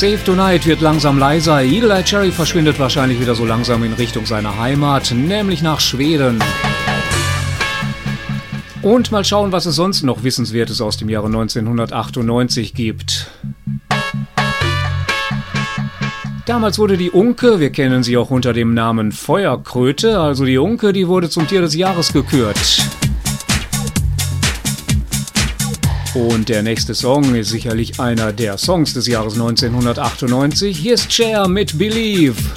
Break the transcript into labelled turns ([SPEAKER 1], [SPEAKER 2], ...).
[SPEAKER 1] Save Tonight wird langsam leiser. Eagle Eye Cherry verschwindet wahrscheinlich wieder so langsam in Richtung seiner Heimat, nämlich nach Schweden. Und mal schauen, was es sonst noch Wissenswertes aus dem Jahre 1998 gibt. Damals wurde die Unke, wir kennen sie auch unter dem Namen Feuerkröte, also die Unke, die wurde zum Tier des Jahres gekürt. Und der nächste Song ist sicherlich einer der Songs des Jahres 1998. Hier ist Cher mit Believe.